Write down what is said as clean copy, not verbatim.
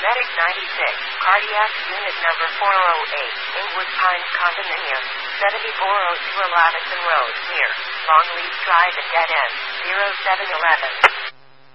Medic 96, cardiac unit number 408, Inglewood Pines Condominium, 7402 Lavison Road, near Longleaf Drive at dead end, 0711.